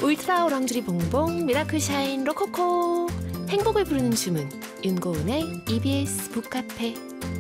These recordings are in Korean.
울트라 오랑주리 봉봉 미라클 샤인 로코코 행복을 부르는 주문 윤고은의 EBS 북카페.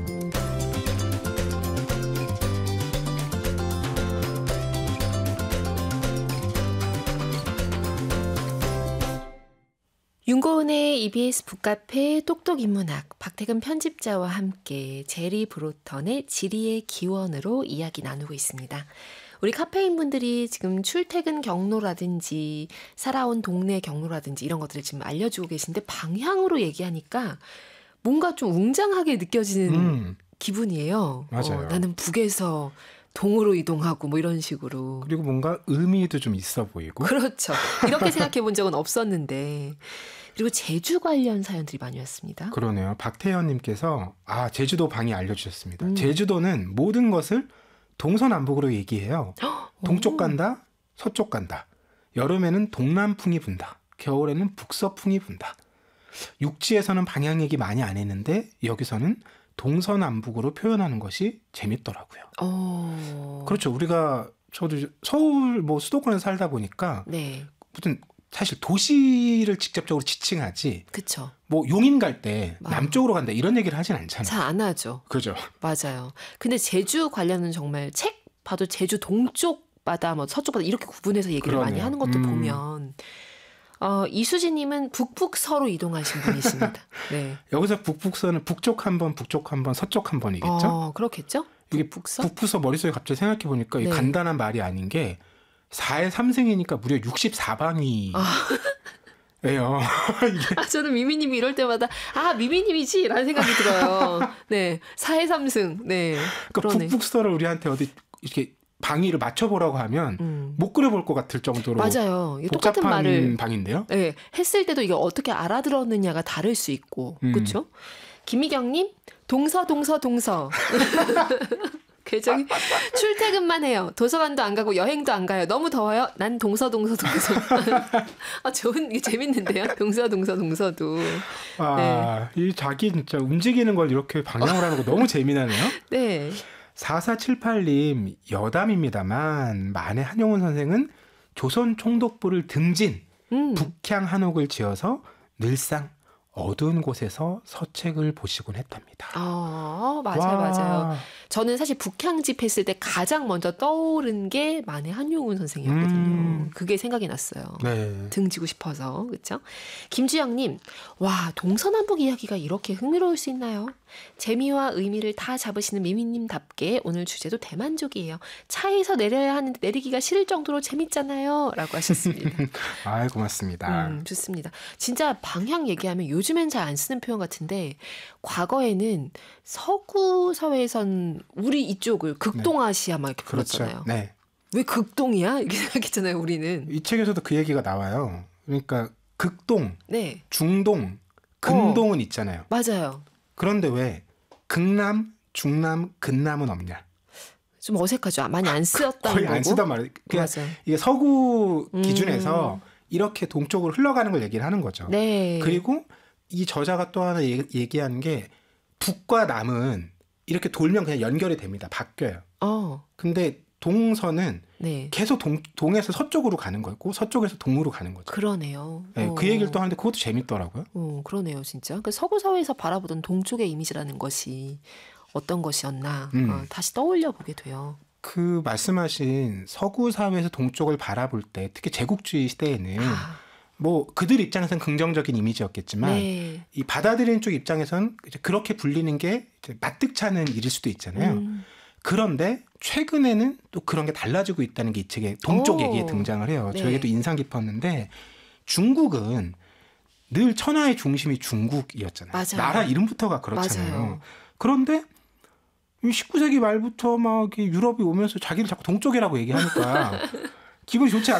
윤고은의 EBS 북카페 똑똑인문학 박태근 편집자와 함께 제리 브로턴의 지리의 기원으로 이야기 나누고 있습니다. 우리 카페인분들이 지금 출퇴근 경로라든지 살아온 동네 경로라든지 이런 것들을 지금 알려주고 계신데 방향으로 얘기하니까 뭔가 좀 웅장하게 느껴지는 기분이에요. 맞아요. 나는 북에서 동으로 이동하고 뭐 이런 식으로. 그리고 뭔가 의미도 좀 있어 보이고. 그렇죠. 이렇게 생각해 본 적은 없었는데. 그리고 제주 관련 사연들이 많이 왔습니다. 그러네요. 박태현님께서 제주도 방이 알려주셨습니다. 제주도는 모든 것을 동서남북으로 얘기해요. 동쪽 간다, 서쪽 간다. 여름에는 동남풍이 분다. 겨울에는 북서풍이 분다. 육지에서는 방향 얘기 많이 안 했는데 여기서는 동서남북으로 표현하는 것이 재밌더라고요. 그렇죠. 저도 서울 수도권에 살다 보니까 네. 무슨 사실 도시를 직접적으로 지칭하지. 그렇죠. 용인 갈 때 남쪽으로 간다 이런 얘기를 하진 않잖아요. 잘 안 하죠. 그죠. 맞아요. 근데 제주 관련은 정말 책 봐도 제주 동쪽 바다, 서쪽 바다 이렇게 구분해서 얘기를 그러네요. 많이 하는 것도 보면 이수진님은 북북서로 이동하신 분이십니다. 네. 여기서 북북서는 북쪽 한 번, 북쪽 한 번, 서쪽 한 번이겠죠? 그렇겠죠? 이게 북북서 머릿속에 갑자기 생각해 보니까 네. 간단한 말이 아닌 게 4의 3승이니까 무려 64방이 예요. 저는 미미님이 이럴 때마다 미미님이지 라는 생각이 들어요. 네, 4의 3승. 네, 그러니까 북북서를 우리한테 어디 이렇게 방위를 맞춰보라고 하면 못 그려볼 것 같을 정도로 맞아요. 똑같은 복잡한 말을 방인데요. 네, 했을 때도 이게 어떻게 알아들었느냐가 다를 수 있고 그렇죠? 김미경님 동서. 굉장히 출퇴근만 해요. 도서관도 안 가고 여행도 안 가요. 너무 더워요. 난 동서. 이게 재밌는데요. 동서도. 네. 이 자기 진짜 움직이는 걸 이렇게 방향으로 하는 거 너무 재미나네요. 네. 4478님 여담입니다만 만해 한용운 선생은 조선 총독부를 등진 북향 한옥을 지어서 늘상 어두운 곳에서 서책을 보시곤 했답니다. 맞아요. 저는 사실 북향집 했을 때 가장 먼저 떠오른 게 만해 한용운 선생이었거든요. 그게 생각이 났어요. 네. 등지고 싶어서. 그렇죠? 김주영님, 동서남북 이야기가 이렇게 흥미로울 수 있나요? 재미와 의미를 다 잡으시는 미미님답게 오늘 주제도 대만족이에요. 차에서 내려야 하는데 내리기가 싫을 정도로 재밌잖아요. 라고 하셨습니다. 고맙습니다. 좋습니다. 진짜 방향 얘기하면 요즘엔 잘 안 쓰는 표현 같은데 과거에는 서구 사회에선 우리 이쪽을 극동아시아 막 이렇게 불렀잖아요. 그렇죠. 네. 왜 극동이야? 이렇게 생각했잖아요. 우리는. 이 책에서도 그 얘기가 나와요. 그러니까 극동, 네. 중동, 근동은 있잖아요. 맞아요. 그런데 왜 극남, 중남, 근남은 없냐? 좀 어색하죠. 많이 안 쓰였다는 거의 거고. 안 쓰단 말이에요. 맞아요. 이게 서구 기준에서 이렇게 동쪽으로 흘러가는 걸 얘기를 하는 거죠. 네. 그리고 이 저자가 또 하나 얘기하는 게 북과 남은 이렇게 돌면 그냥 연결이 됩니다. 바뀌어요. 근데 동서는 네. 계속 동에서 서쪽으로 가는 거고 서쪽에서 동으로 가는 거죠. 그러네요. 네, 그 얘기를 또 하는데 그것도 재밌더라고요. 그러네요, 진짜. 그 서구 사회에서 바라보던 동쪽의 이미지라는 것이 어떤 것이었나 다시 떠올려 보게 돼요. 그 말씀하신 서구 사회에서 동쪽을 바라볼 때 특히 제국주의 시대에는 그들 입장에서는 긍정적인 이미지였겠지만 네. 이 받아들이는 쪽 입장에서는 그렇게 불리는 게 마뜩찮은 일일 수도 있잖아요. 그런데 최근에는 또 그런 게 달라지고 있다는 게 이 책의 동쪽 얘기에 등장을 해요. 네. 저에게도 인상 깊었는데 중국은 늘 천하의 중심이 중국이었잖아요. 맞아요. 나라 이름부터가 그렇잖아요. 맞아요. 그런데 19세기 말부터 막 유럽이 오면서 자기를 자꾸 동쪽이라고 얘기하니까 기분이 좋지 않아요.